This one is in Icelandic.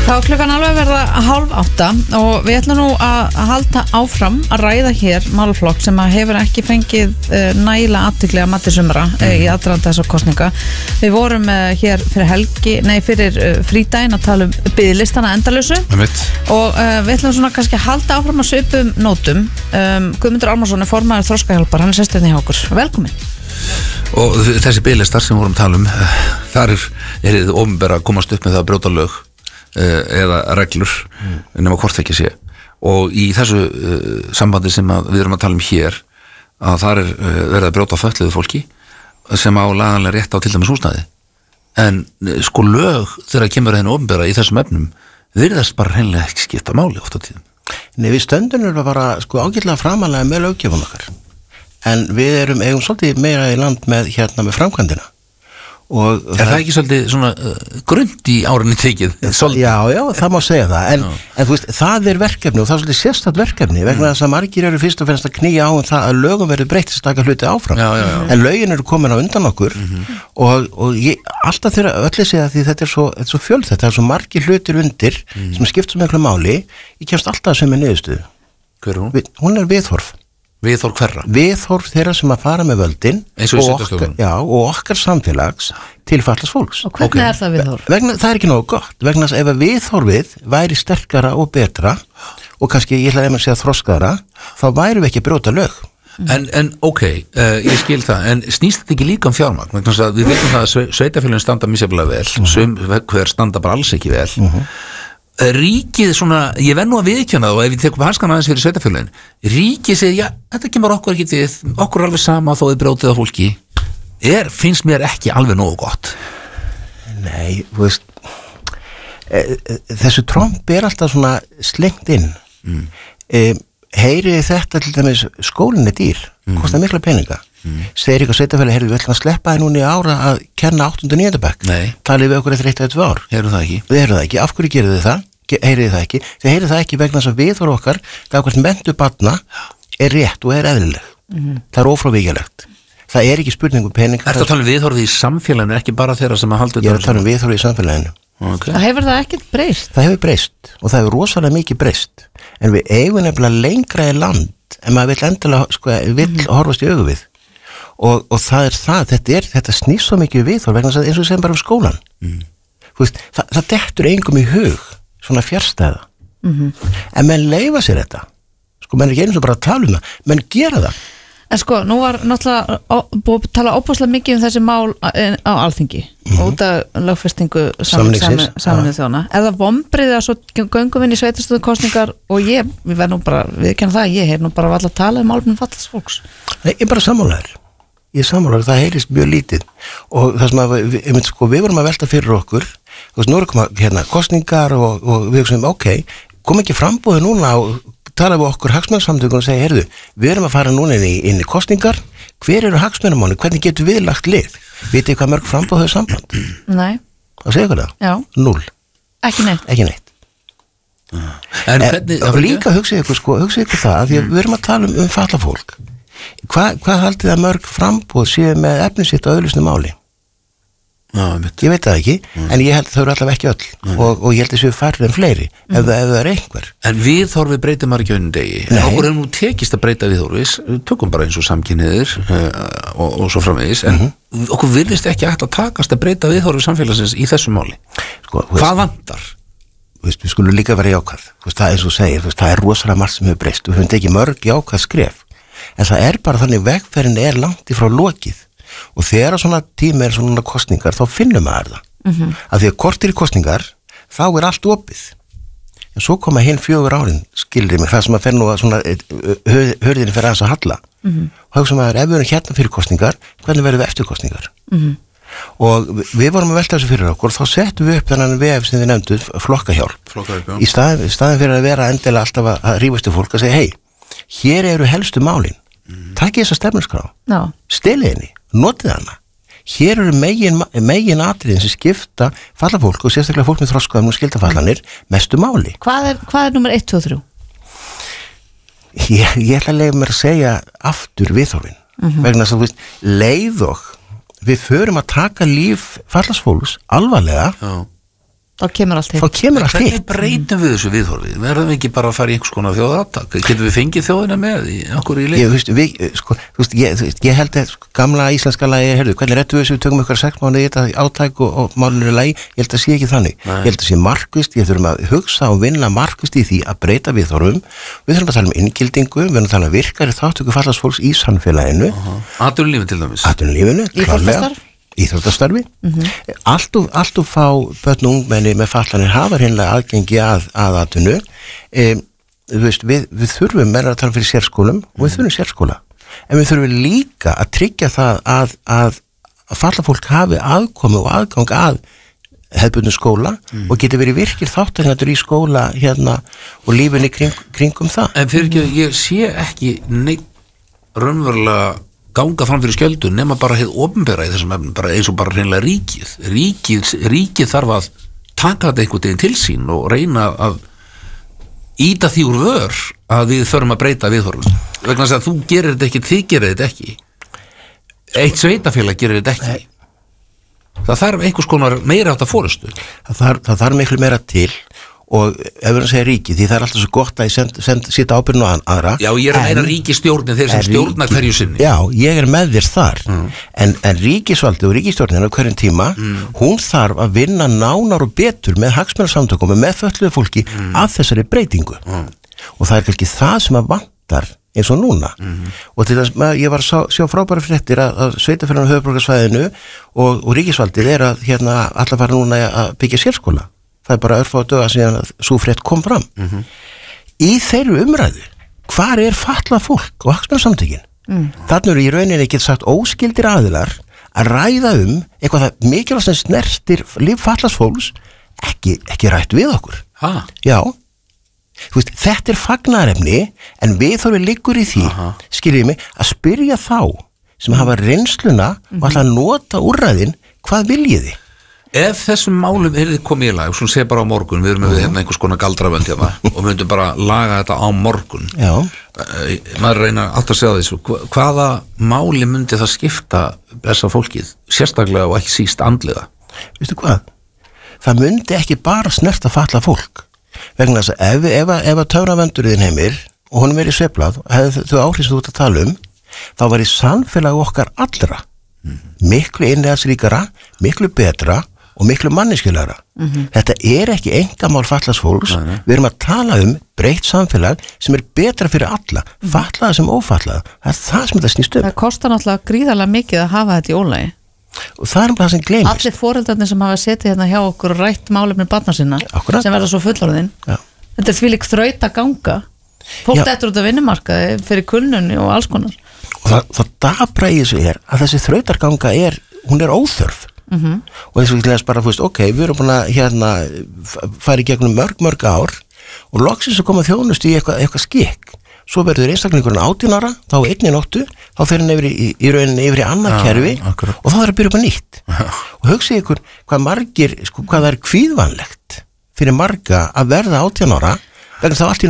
Þá klukkan alveg verða 7:30 og við ætlum nú að halda áfram að ræða hér málaflokk sem að hefur ekki fengið nægilega athygli að mati sumra í aðdraganda þessar kosninga. Við vorum hér fyrir frídaginn að tala biðlistana endalausu og við ætlum svona kannski að halda áfram að svipum nótum. Guðmundur Ármannsson formaður Þroskahjálpar, hann sestur hérna hjá okkur. Velkomin. Og þessi biðlistar sem vorum að tala þar er opinbera að komast upp með það að brjóta lög eða reglur nema hvort ekki sé og í þessu sambandi sem við erum að tala hér að þar verið að brjóta fötluðu fólki sem á laganlega rétt á til dæmis húsnæði en sko lög þegar kemur henni opinbera í þessum efnum virðast bara hreinlega ekki skipta máli oft á tíðum. Nei, við stöndum bara sko ágætlega framalega með löggjöfum okkar en við eigum svolítið meira í land með framkvæmdina. Og það ekki svolítið svona grund í árinni tekið? Já, það má segja það en þú veist, það er verkefni og það er svolítið sérstakt verkefni vegna þess að margir eru fyrst og fremst að knýja á það að lögum verður breytt að taka hluti áfram en lögin eru komin á undan okkur og ég, alltaf þegar öllu segja því þetta er svo fjöld þetta er svo margir hlutir undir sem skipt svo miklu máli ég kemst alltaf sem er niðurstöðu. Hver er hún? Hún er viðhorf. Viðhorf hverra? Viðhorf þeirra sem að fara með völdin og okkar samfélags til fatlaðs fólks. Og hvernig er það viðhorf? Það er ekki nógu gott vegna þess að ef viðhorfið væri sterkara og betra og kannski ég ætla að segja þroskaðara þá værum við ekki að brjóta lög. En ok, ég skil það en snýst þetta ekki líka fjármagn vegna þess að við veitum það að sveitarfélögin standa misjafnlega vel sum hver standa bara alls ekki vel ríkið svona, ég verð nú að viðkjanna og ef við tekum hanskan aðeins fyrir sveitarfélögin ríkið segir, já, þetta kemur okkur ekki við okkur er alveg sama þó þið brjótið á fólki finnst mér ekki alveg nógu gott. Nei, þú veist þessu tromp er alltaf svona slengt inn heyrið þetta til dæmis skólinn er dýr kostar mikla peninga segir ykkur sveitarfélagi, við ætlum að sleppa þér núna í ára að kenna 8. og 9. bekk talið við okkur eftir 1 eða 2 ár Heyrðu það ekki? Við heyrðu það ekki, af hverju gerðu þið það? Heyrðu það ekki? Þið heyrðu það ekki vegna þess að viðhorf okkar gagnvart menntu barna er rétt og er eðlileg það er ófrávíkjanlegt það er ekki spurning peninga Ertu að tala um viðhorfið í samfélaginu, ekki bara þeirra sem að halda Ég er að tala um viðhorfið í samfélaginu Það hefur það ekkert breyst? Það hefur breyst og það hefur rosalega mikið breyst en við eigum nefnilega lengra í land en maður vill endilega vill horfast í augu við og það er þetta snýst svo mikið viðhorf vegna þess að eins og við segjum bara um skólan veist, það dettur engum í hug svona fjarstæða en menn leyfa sér þetta sko menn er ekki eins og bara að tala um það menn gera það En sko, nú var náttúrulega búið að tala óbúslega mikið þessi mál á Alþingi út af lögfestingu Sameinuðu þjóðanna. Er það vonbrigði að svo göngum inn í sveitarstjórnarkosningar og ég verð nú bara, viðurkenna það, ég hef nú bara varla að tala um málefni fatlaðs fólks. Nei, ég er bara sammálaður. Það heyrist mjög lítið og það sem að við vorum að velta fyrir okkur, þú veist, nú eru koma kosningar og við hugsaum, kom ekki framboði núna og tala við okkur hagsmunasamtökum og segja, heyrðu, við erum að fara núna inn í kosningar, hver eru hagsmunamáni, hvernig getum við lagt lið? Vitið hvað mörg framboð hefur samband? Nei. Það segja ykkur það? Já. 0. Ekki neitt. Ekki neitt. En hvernig... Líka hugsið ykkur það, að því að við erum að tala um fatlað fólk. Hvað haldið að mörg framboð séu með efni sitt á auðlýsnu máli? Ég veit það ekki, en ég held þau eru allavega ekki öll og ég held þessu færri en fleiri ef það er einhver. En viðhorfið breytir maður ekki á einu degi. Okkur er nú tekist að breyta viðhorfis, tökum bara eins og samkynhneigðir og svo framvegis, en okkur virðist ekki hægt að takast að breyta viðhorfið samfélagsins í þessu máli. Hvað vantar? Við skulum líka vera jákvæð, það er eins og segir, það er rosalega margt sem hefur breyst, við höfum tekið mörg jákvæð skref, en það er bara þannig vegferðin er langt ifrá lokið. Og þegar svona tími er svona kosningar þá finnum maður það af því að kortir í kosningar þá er allt opið en svo koma hinn 4 árin skilrið mig það sem að fer nú að svona hörðinni fer aðeins að halla og hugsa maður ef við erum hérna fyrir kosningar hvernig verðum við eftir kosningar og við vorum að velta þessu fyrir okkur þá settum við upp þennan vef sem þið nefndu flokkahjálp í staðin fyrir að vera endilega alltaf að rífast til fólk að segja hér eru helstu málin takk þessa stefnuskrá stelið henni notið hana. Hér eru megin atriðin sem skipta fallafólk og sérstaklega fólk með þroskaðum og skildafallanir mestu máli. Hvað er nummer 1, 2, 3? Ég ætla að leiða mér að segja aftur viðhorfin. Vegna þess að leið og við förum að taka líf fallarsfólks alvarlega þá kemur allt hitt. Hvernig breytum við þessu viðhorfi? Verðum við ekki bara að fara í einhvers konar þjóðatak? Getum við fengið þjóðina með í okkur í leik? Ég held að gamla íslenska lagi, hvernig rettum við þessu, við tökum ykkur 6 mánuði í þetta átæk og málinu lagi, ég held að sé ekki þannig. Ég held að sé markvist, ég þurfum að hugsa og vinna markvist í því að breyta viðhorfum. Við þurfum að tala inngildingu, við þurfum að tala virkari þáttöku fatlaðs fólks í samfélaginu. Atvinnulífinu til dæmis. Atvinnulífinu, klárlega. Íþróttastarfi. Allt of fá börn og ungmenni með fatlanir hafa hreinlega aðgengi að atvinnu. Við þurfum meira að tala fyrir sérskólum og við þurfum sérskóla. En við þurfum líka að tryggja það að fatlafólk hafi aðkomu og aðgang að hefðbundnu skóla og geti verið virkir þátttakendur í skóla og lífinni kringum það. En fyrir ekki, ég sé ekki neitt raunverulega ganga fram fyrir skjöldu nema bara hið opinbera í þessum efnum, bara eins og bara hreinlega ríkið þarf að taka þetta einhvern veginn til sín og reyna að íta því úr vör að við förum að breyta viðhorfum vegna þess að þú gerir þetta ekki, þið gerir þetta ekki, eitt sveitafélag gerir þetta ekki. Það þarf einhvers konar meira átt að forystu. Það þarf miklu meira til og ef við segja ríki, því það er alltaf svo gott að ég sita ábyrgðin á aðra. Já, ég er að meina ríkisstjórnin, þeir sem stjórna hverju sinni. Já, ég er með þér þar en ríkisvaldi og ríkisstjórnin á hverjum tíma, hún þarf að vinna nánar og betur með hagsmunasamtökum og með fötluðu fólki af þessari breytingu og það er kannski það sem að vantar eins og núna og til þess að ég var að sjá frábæra fréttir að sveitafélaginu á höfuðborgarsvæðinu og ríkisvaldið er að allar fara núna að byggja sérskóla. Það er bara örfá döga síðan að svo frétt kom fram. Í þeirri umræðu, hvar er fatlað fólk og hagsmunasamtökin? Þarna eru í rauninni ekki sagt óskyldir aðilar að ræða eitthvað það mikilvægt sem snertir líf fatlaðs fólks ekki rætt við okkur. Já. Þetta er fagnaðarefni en við þurfum liggur í því, skiljið mig, að spyrja þá sem hafa reynsluna og ætla að nota úrræðin, hvað viljið þið? Ef þessum málum þið komið í lag, svona sé bara á morgun, við erum með einhvers konar galdravönd og myndum bara laga þetta á morgun. Já. Maður reynar alltaf að segja þessu, hvaða máli myndi það skipta þessa fólkið, sérstaklega og ekki síst andlega? Veistu hvað? Það myndi ekki bara snerta fatlað fólk, vegna þess að ef að töfravöndurinn heimir og honum verið sveiflað og hefði þau áhrif sem þú ert að tala þá var í samfélag okkar allra miklu innihaldsríkara, miklu betra og miklu manneskjulegra. Þetta er ekki einkamál fatlaðs fólks, við erum að tala breytt samfélag sem er betra fyrir alla, fatlaða sem ófatlaða. Það er það sem þetta snýst Það kostar náttúrulega gríðarlega mikið að hafa þetta í ólagi. Og það er það sem gleymist. Allir foreldrarnir sem hafa setið hérna hjá okkur og rætt málefni barna sinna, sem verða svo fullorðin. Þetta er þvílík þraut að ganga. Fólk dettur út af vinnumarkaði fyrir kulnunni og alls konar. Og það dabra í þessu að þessi þrautarganga hún er óþörf. Og þess að bara, við erum búin að fara í gegnum mörg ár og loksins að koma þjónustu í eitthvað skikk. Svo verður einstaklingurinn 18 ára, þá 1 nóttu, þá fer hann í rauninni yfir í annað kerfi og þá þarf að byrja upp á nýtt. Og hugsið ykkur hvað það er kvíðvænlegt fyrir marga að verða 18 ára vegna þá allt í